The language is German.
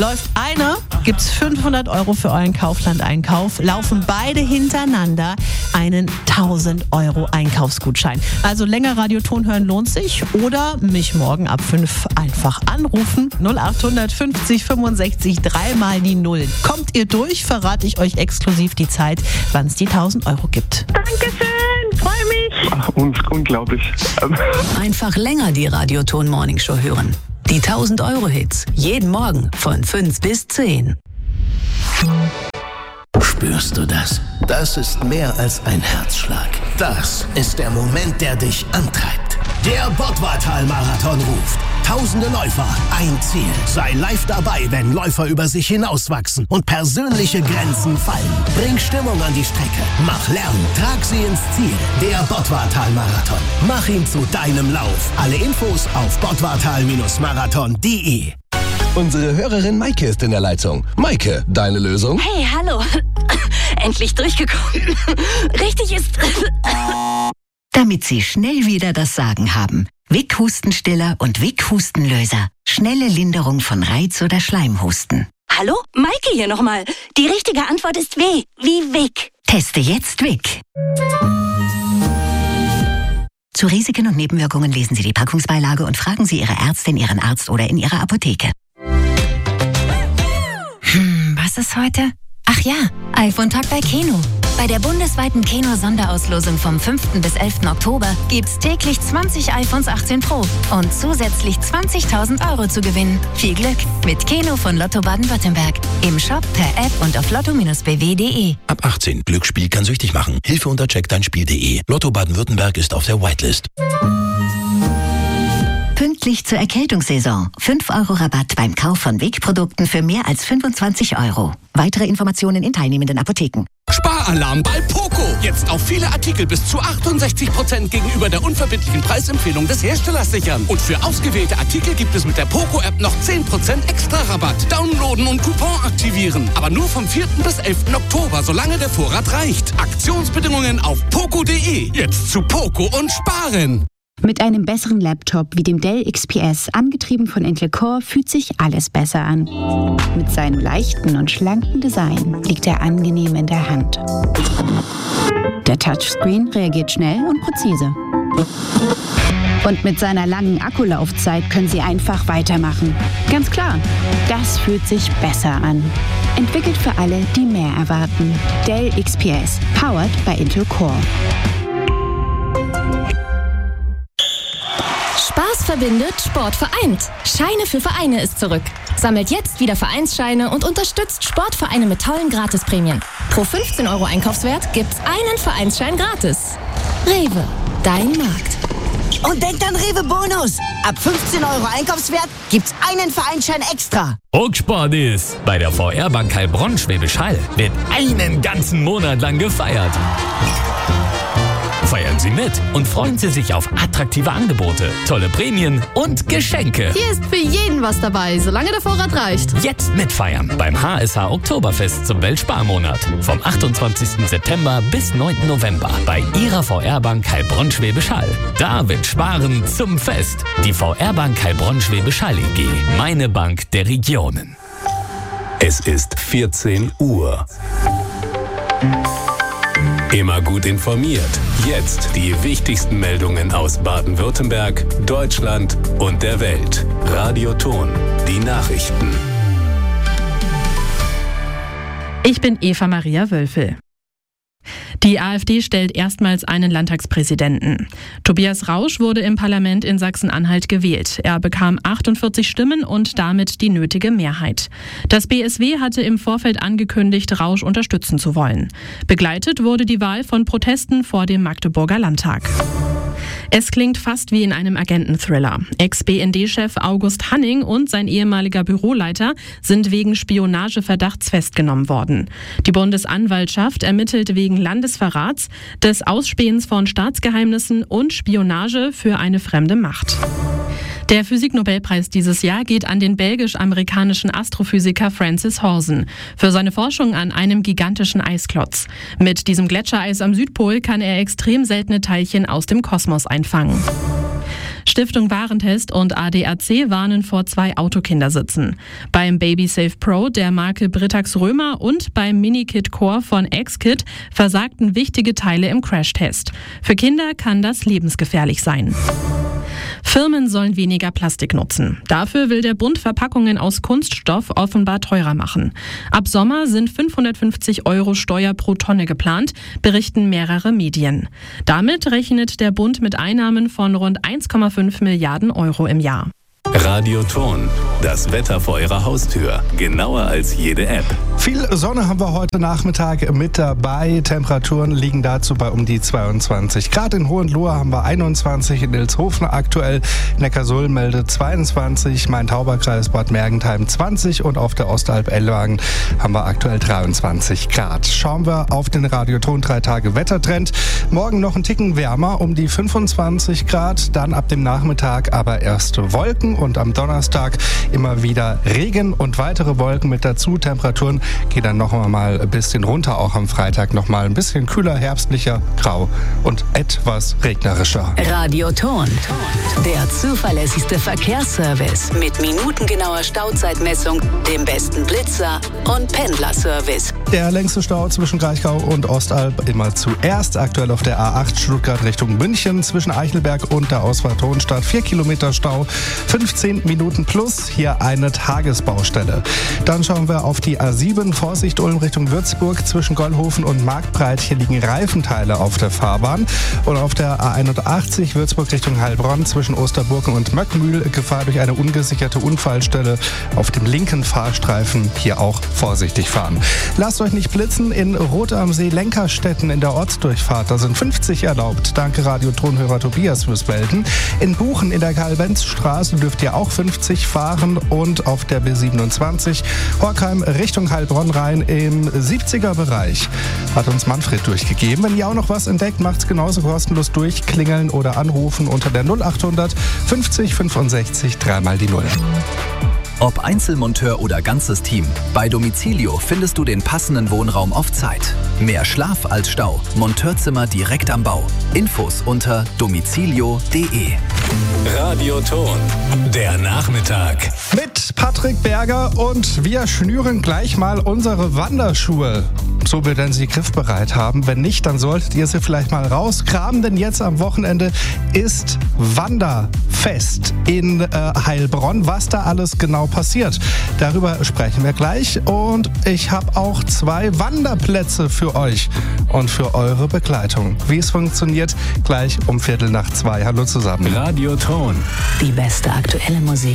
Läuft einer, gibt's 500 € für euren Kaufland-Einkauf. Laufen beide hintereinander, einen 1000 € Einkaufsgutschein. Also länger Radioton hören lohnt sich. Oder mich morgen ab 5 einfach anrufen. 0850 65 3 mal die 0. Kommt ihr durch, verrate ich euch exklusiv die Zeit, wann es die 1000 € gibt. Dankeschön, freue mich. Ach, unglaublich. Einfach länger die Radioton Morning Show hören. Die 1000 € Hits. Jeden Morgen von 5 bis 10. Spürst du das? Das ist mehr als ein Herzschlag. Das ist der Moment, der dich antreibt. Der Bottwartal-Marathon ruft. Tausende Läufer, ein Ziel. Sei live dabei, wenn Läufer über sich hinauswachsen und persönliche Grenzen fallen. Bring Stimmung an die Strecke. Mach Lärm, trag sie ins Ziel. Der Bottwartal-Marathon. Mach ihn zu deinem Lauf. Alle Infos auf bottwartal-marathon.de. Unsere Hörerin Maike ist in der Leitung. Maike, deine Lösung? Hey, hallo. Endlich durchgekommen. Richtig ist... Damit Sie schnell wieder das Sagen haben. Vic Hustenstiller und Vic Hustenlöser. Schnelle Linderung von Reiz- oder Schleimhusten. Hallo? Maike hier nochmal. Die richtige Antwort ist W. Wie Vic. Teste jetzt Vic. Zu Risiken und Nebenwirkungen lesen Sie die Packungsbeilage und fragen Sie Ihre Ärztin, Ihren Arzt oder in Ihrer Apotheke. Was ist heute? Ach ja, iPhone-Tag bei Keno. Bei der bundesweiten Keno-Sonderauslosung vom 5. bis 11. Oktober gibt's täglich 20 iPhones 18 Pro und zusätzlich 20.000 € zu gewinnen. Viel Glück mit Keno von Lotto Baden-Württemberg. Im Shop, per App und auf lotto-bw.de. Ab 18. Glücksspiel kann süchtig machen. Hilfe unter checkdeinspiel.de. Lotto Baden-Württemberg ist auf der Whitelist. Pünktlich zur Erkältungssaison. 5 € Rabatt beim Kauf von Vic-Produkten für mehr als 25 €. Weitere Informationen in teilnehmenden Apotheken. Sparalarm bei Poco. Jetzt auf viele Artikel bis zu 68% gegenüber der unverbindlichen Preisempfehlung des Herstellers sichern. Und für ausgewählte Artikel gibt es mit der Poco-App noch 10% extra Rabatt. Downloaden und Coupon aktivieren. Aber nur vom 4. bis 11. Oktober, solange der Vorrat reicht. Aktionsbedingungen auf poco.de. Jetzt zu Poco und sparen. Mit einem besseren Laptop wie dem Dell XPS, angetrieben von Intel Core, fühlt sich alles besser an. Mit seinem leichten und schlanken Design liegt er angenehm in der Hand. Der Touchscreen reagiert schnell und präzise. Und mit seiner langen Akkulaufzeit können Sie einfach weitermachen. Ganz klar, das fühlt sich besser an. Entwickelt für alle, die mehr erwarten. Dell XPS, powered by Intel Core. Spaß verbindet, Sport vereint. Scheine für Vereine ist zurück. Sammelt jetzt wieder Vereinsscheine und unterstützt Sportvereine mit tollen Gratisprämien. Pro 15 € Einkaufswert gibt's einen Vereinsschein gratis. Rewe, dein Markt. Und denkt an Rewe Bonus. Ab 15 € Einkaufswert gibt's einen Vereinsschein extra. Hochsport ist. Bei der VR Bank Heilbronn Schwäbisch Hall wird einen ganzen Monat lang gefeiert. Feiern Sie mit und freuen Sie sich auf attraktive Angebote, tolle Prämien und Geschenke. Hier ist für jeden was dabei, solange der Vorrat reicht. Jetzt mitfeiern beim HSH Oktoberfest zum Weltsparmonat. Vom 28. September bis 9. November bei Ihrer VR-Bank Heilbronn Schwäbisch Hall. Da wird Sparen zum Fest. Die VR-Bank Heilbronn Schwäbisch Hall EG. Meine Bank der Regionen. Es ist 14 Uhr. Immer gut informiert. Jetzt die wichtigsten Meldungen aus Baden-Württemberg, Deutschland und der Welt. Radioton, die Nachrichten. Ich bin Eva Maria Wölfel. Die AfD stellt erstmals einen Landtagspräsidenten. Tobias Rausch wurde im Parlament in Sachsen-Anhalt gewählt. Er bekam 48 Stimmen und damit die nötige Mehrheit. Das BSW hatte im Vorfeld angekündigt, Rausch unterstützen zu wollen. Begleitet wurde die Wahl von Protesten vor dem Magdeburger Landtag. Es klingt fast wie in einem Agenten-Thriller. Ex-BND-Chef August Hanning und sein ehemaliger Büroleiter sind wegen Spionageverdachts festgenommen worden. Die Bundesanwaltschaft ermittelt wegen Landesverrats, des Ausspähens von Staatsgeheimnissen und Spionage für eine fremde Macht. Der Physiknobelpreis dieses Jahr geht an den belgisch-amerikanischen Astrophysiker Francis Horsen für seine Forschung an einem gigantischen Eisklotz. Mit diesem Gletschereis am Südpol kann er extrem seltene Teilchen aus dem Kosmos einfangen. Stiftung Warentest und ADAC warnen vor 2 Autokindersitzen. Beim BabySafe Pro der Marke Britax Römer und beim Minikit Core von X-Kit versagten wichtige Teile im Crashtest. Für Kinder kann das lebensgefährlich sein. Firmen sollen weniger Plastik nutzen. Dafür will der Bund Verpackungen aus Kunststoff offenbar teurer machen. Ab Sommer sind 550 € Steuer pro Tonne geplant, berichten mehrere Medien. Damit rechnet der Bund mit Einnahmen von rund 1,5 Milliarden € im Jahr. Radioton, das Wetter vor Ihrer Haustür. Genauer als jede App. Viel Sonne haben wir heute Nachmittag mit dabei. Temperaturen liegen dazu bei um die 22 Grad. In Hohenlohe haben wir 21, in Ilshofen aktuell. Neckarsulm meldet 22, Main-Tauber-Kreis Bad Mergentheim 20 und auf der Ostalb Ellwangen haben wir aktuell 23 Grad. Schauen wir auf den Radioton 3 Tage Wettertrend. Morgen noch ein Ticken wärmer, um die 25 Grad. Dann ab dem Nachmittag aber erste Wolken und am Donnerstag immer wieder Regen und weitere Wolken mit dazu. Temperaturen gehen dann noch mal ein bisschen runter, auch am Freitag noch mal ein bisschen kühler, herbstlicher, grau und etwas regnerischer. Radioton, der zuverlässigste Verkehrsservice mit minutengenauer Stauzeitmessung, dem besten Blitzer und Pendlerservice. Der längste Stau zwischen Kraichgau und Ostalb immer zuerst. Aktuell auf der A8 Stuttgart Richtung München zwischen Eichelberg und der Ausfahrt Hohenstadt 4 Kilometer Stau, 15 Minuten plus, hier eine Tagesbaustelle. Dann schauen wir auf die A7, Vorsicht Ulm Richtung Würzburg zwischen Gollhofen und Marktbreit. Hier liegen Reifenteile auf der Fahrbahn. Und auf der A81 Würzburg Richtung Heilbronn zwischen Osterburgen und Möckmühl Gefahr durch eine ungesicherte Unfallstelle auf dem linken Fahrstreifen. Hier auch vorsichtig fahren. Lasst euch nicht blitzen, in Rothe am See Lenkerstetten in der Ortsdurchfahrt. Da sind 50 erlaubt. Danke Radiotonhörer Tobias fürs Melden. In Buchen in der Karl-Benz-Straße dürft ihr auch 50 fahren und auf der B27 Horkheim Richtung Heilbronn rein im 70er-Bereich. Hat uns Manfred durchgegeben. Wenn ihr auch noch was entdeckt, macht's genauso kostenlos durchklingeln oder anrufen unter der 0800 50 65 3 die 0. Ob Einzelmonteur oder ganzes Team, bei Domicilio findest du den passenden Wohnraum auf Zeit. Mehr Schlaf als Stau. Monteurzimmer direkt am Bau. Infos unter domicilio.de. Radioton, der Nachmittag. Mit Patrick Berger und wir schnüren gleich mal unsere Wanderschuhe. So wir denn sie griffbereit haben. Wenn nicht, dann solltet ihr sie vielleicht mal rauskramen, denn jetzt am Wochenende ist Wanderfest in Heilbronn. Was da alles genau passiert, darüber sprechen wir gleich. Und ich habe auch 2 Wanderplätze für euch und für eure Begleitung. Wie es funktioniert, gleich um 1:15. Hallo zusammen. Radioton. Die beste aktuelle Musik.